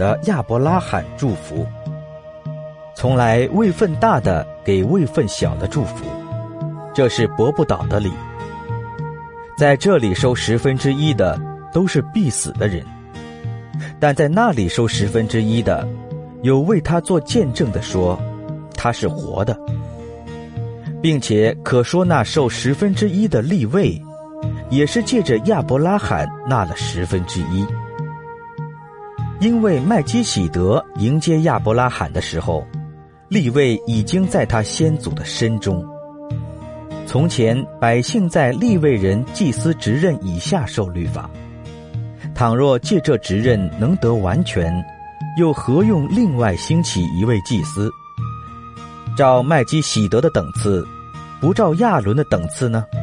的亚伯拉罕祝福，从来位分大的给位分小的祝福，这是驳不倒的理。在这里收1/10的都是必死的人，但在那里收1/10的，有为他做见证的说他是活的，并且可说那受1/10的利未，也是借着亚伯拉罕纳了1/10。因为麦基洗德迎接亚伯拉罕的时候，利未已经在他先祖的身中。从前百姓在利未人祭司职任以下受律法，倘若借这职任能得完全，又何用另外兴起一位祭司，照麦基洗德的等次，不照亚伦的等次呢？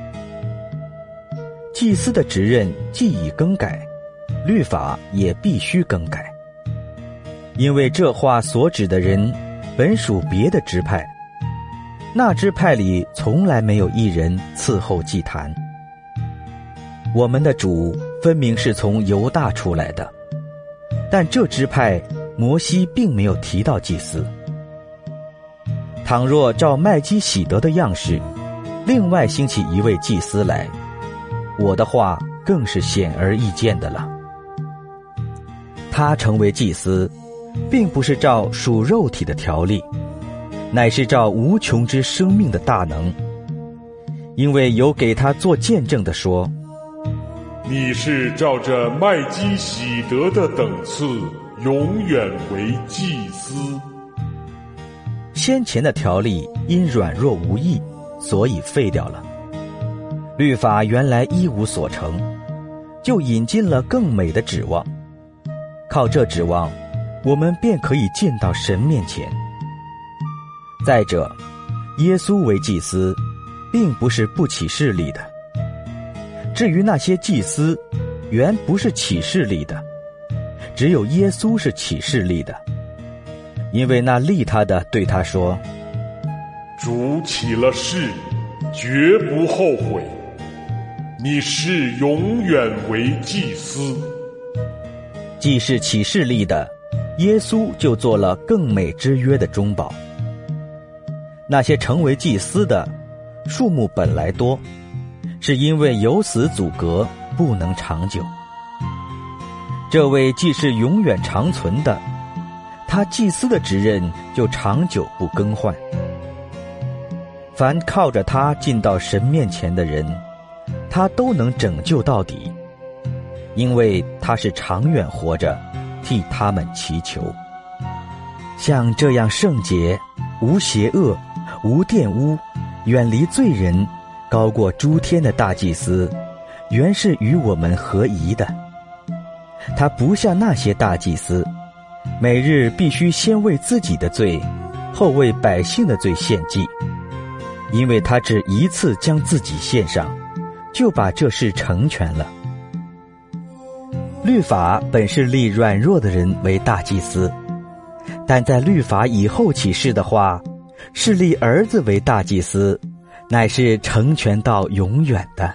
祭司的职任既已更改，律法也必须更改，因为这话所指的人本属别的支派，那支派里从来没有一人伺候祭坛。我们的主分明是从犹大出来的，但这支派摩西并没有提到祭司。倘若照麦基洗德的样式，另外兴起一位祭司来，我的话更是显而易见的了。他成为祭司，并不是照属肉体的条例，乃是照无穷之生命的大能。因为有给他做见证的说， 你是照着麦基洗德的等次，永远为祭司。 先前的条例因软弱无益，所以废掉了。律法原来一无所成，就引进了更美的指望。靠这指望，我们便可以进到神面前。再者，耶稣为祭司，并不是不起势力的。至于那些祭司，原不是起势力的，只有耶稣是起势力的。因为那立他的对他说， 主起了誓，绝不后悔，你是永远为祭司。 既是起势力的，耶稣就做了更美之约的中保。那些成为祭司的数目本来多，是因为有死阻隔，不能长久。这位既是永远长存的，他祭司的职任就长久不更换。凡靠着他进到神面前的人，他都能拯救到底，因为他是长远活着，替他们祈求。像这样圣洁、无邪恶、无玷污、远离罪人，高过诸天的大祭司，原是与我们合宜的。他不像那些大祭司，每日必须先为自己的罪，后为百姓的罪献祭，因为他只一次将自己献上，就把这事成全了。律法本是立软弱的人为大祭司，但在律法以后启示的话，是立儿子为大祭司，乃是成全到永远的。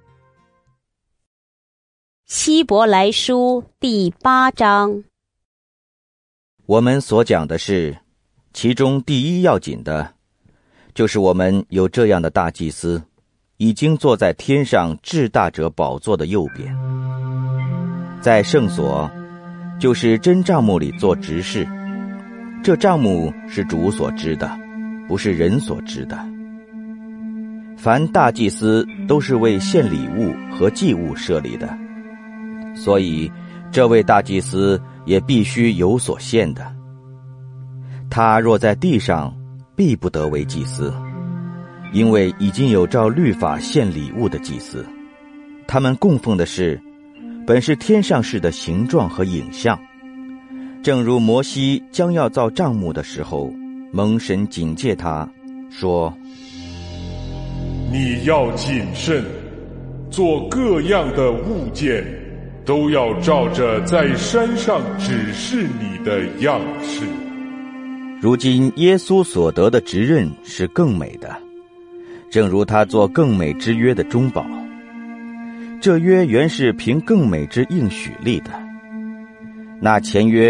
希伯来书第8章。 我们所讲的是，其中第一要紧的，就是我们有这样的大祭司，已经坐在天上至大者宝座的右边，在圣所，就是真帐幕里做执事。这帐幕是主所知的，不是人所知的。凡大祭司都是为献礼物和祭物设立的，所以这位大祭司也必须有所献的。他若在地上，必不得为祭司，因为已经有照律法献礼物的祭司，他们供奉的事本是天上事的形状和影像。正如摩西将要造帐幕的时候，蒙神警戒他说， 你要谨慎，做各样的物件，都要照着在山上指示你的样式。 如今耶稣所得的职任是更美的，正如他做更美之约的中保。这约原是凭更美之应许立的，那前约